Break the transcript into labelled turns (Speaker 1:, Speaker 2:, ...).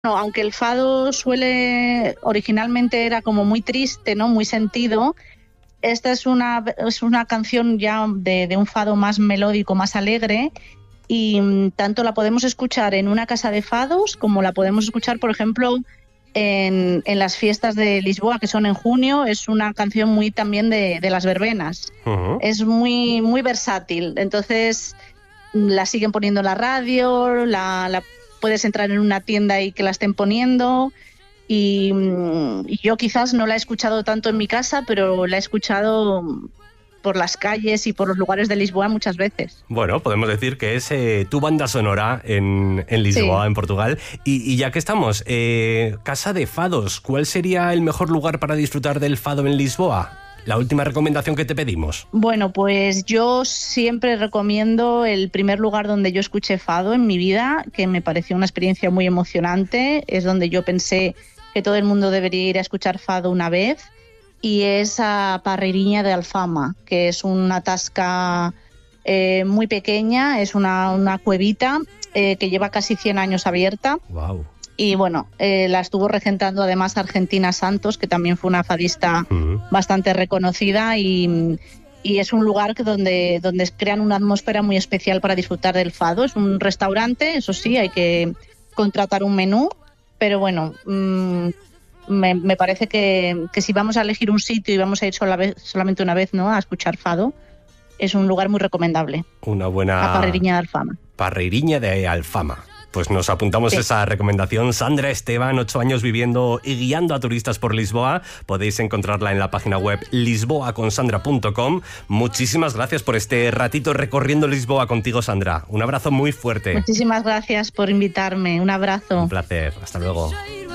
Speaker 1: No, aunque el fado originalmente era como muy triste, ¿no? Muy sentido. Esta es una canción ya de un fado más melódico, más alegre, y tanto la podemos escuchar en una casa de fados como la podemos escuchar, por ejemplo, en las fiestas de Lisboa, que son en junio. Es una canción muy también de las verbenas.
Speaker 2: Uh-huh.
Speaker 1: Es muy, muy versátil. Entonces la siguen poniendo en la radio, la puedes entrar en una tienda y que la estén poniendo. Y yo quizás no la he escuchado tanto en mi casa, pero la he escuchado por las calles y por los lugares de Lisboa muchas veces.
Speaker 2: Bueno, podemos decir que es tu banda sonora en Lisboa,
Speaker 1: Sí.
Speaker 2: en Portugal. Y ya que estamos, Casa de Fados, ¿cuál sería el mejor lugar para disfrutar del fado en Lisboa? La última recomendación que te pedimos.
Speaker 1: Bueno, pues yo siempre recomiendo el primer lugar donde yo escuché fado en mi vida, que me pareció una experiencia muy emocionante. Es donde yo pensé que todo el mundo debería ir a escuchar fado una vez, y es a Parreirinha de Alfama, que es una tasca muy pequeña, es una cuevita que lleva casi 100 años abierta.
Speaker 2: Wow.
Speaker 1: Y bueno, la estuvo regentando además Argentina Santos, que también fue una fadista bastante reconocida, y es un lugar donde crean una atmósfera muy especial para disfrutar del fado. Es un restaurante, eso sí, hay que contratar un menú, pero bueno, me parece que si vamos a elegir un sitio y vamos a ir solamente una vez, ¿no?, a escuchar fado, es un lugar muy recomendable.
Speaker 2: Una buena...
Speaker 1: A Parreirinha de Alfama.
Speaker 2: Parreirinha de Alfama. Pues nos apuntamos esa recomendación. Sandra Esteban, 8 años viviendo y guiando a turistas por Lisboa. Podéis encontrarla en la página web lisboaconsandra.com. Muchísimas gracias por este ratito recorriendo Lisboa contigo, Sandra. Un abrazo muy fuerte.
Speaker 1: Muchísimas gracias por invitarme. Un abrazo.
Speaker 2: Un placer. Hasta luego.